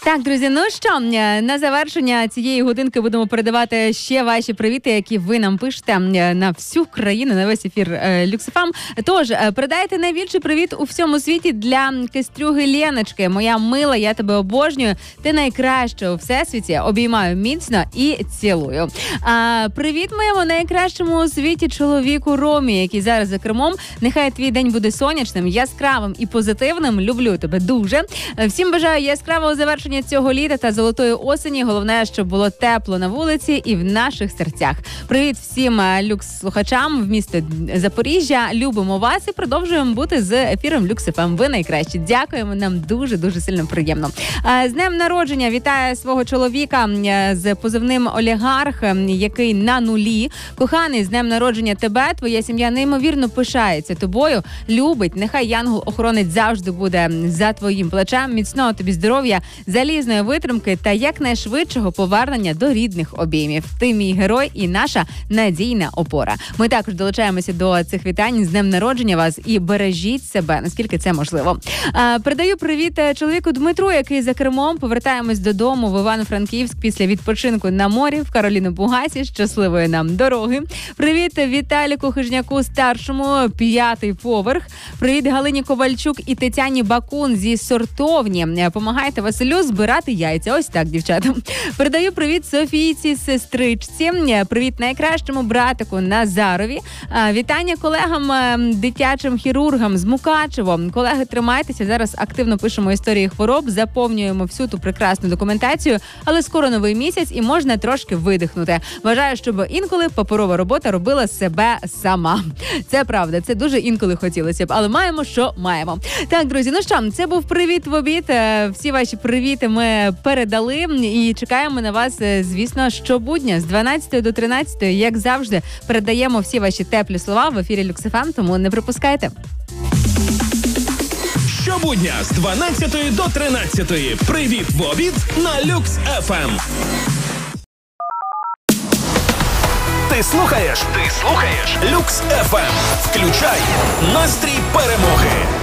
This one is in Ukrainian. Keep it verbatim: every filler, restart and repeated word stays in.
Так, друзі, ну що, на завершення цієї годинки будемо передавати ще ваші привіти, які ви нам пишете на всю країну, на весь ефір Люкс еф ем. Тож, передайте найбільший привіт у всьому світі для Кестрюги Леночки. Моя мила, я тебе обожнюю. Ти найкраща у всесвіті. Обіймаю міцно і цілую. А, привіт моєму найкращому у світі чоловіку Ромі, який зараз за кермом. Нехай твій день буде сонячним, яскравим і позитивним. Люблю тебе дуже. Всім бажаю яскравого завершення цього літа та золотої осені. Головне, щоб було тепло на вулиці і в наших серцях. Привіт всім люкс-слухачам в місті Запоріжжя. Любимо вас і продовжуємо бути з ефіром Люкс еф ем. Ви найкращі. Дякуємо, нам дуже-дуже сильно приємно. З днем народження вітаю свого чоловіка з позивним Олігарх, який на нулі. Коханий, з днем народження тебе. Твоя сім'я неймовірно пишається тобою. Любить. Нехай янгол-охоронець завжди буде за твоїм плечем. Міцного тобі здоров'я, залізної витримки та якнайшвидшого повернення до рідних обіймів. Ти мій герой і наша надійна опора. Ми також долучаємося до цих вітань з днем народження вас і бережіть себе, наскільки це можливо. А, передаю привіт чоловіку Дмитру, який за кермом. Повертаємось додому в Івано-Франківськ після відпочинку на морі в Кароліну Бугасі. Щасливої нам дороги. Привіт Віталіку Хижняку старшому, п'ятий поверх. Привіт Галині Ковальчук і Тетяні Бакун зі Сортовні. Помагайте Василю збирати яйця. Ось так, дівчата. Передаю привіт Софійці, сестричці. Привіт найкращому братику Назарові. Вітання колегам, дитячим хірургам з Мукачево. Колеги, тримайтеся. Зараз активно пишемо історії хвороб, заповнюємо всю ту прекрасну документацію, але скоро новий місяць і можна трошки видихнути. Вважаю, щоб інколи паперова робота робила себе сама. Це правда, це дуже інколи хотілося б, але маємо, що маємо. Так, друзі, ну що, це був привіт в обід. Всі ваші привіти ми передали і чекаємо на вас, звісно, щобудня з дванадцятої до тринадцятої, як завжди, передаємо всі ваші теплі слова в ефірі Люкс еф ем, тому не пропускайте. Щобудня з дванадцятої до тринадцятої. Привіт в обід на Люкс еф ем. Ти слухаєш? Ти слухаєш? Люкс еф ем. Включай настрій перемоги.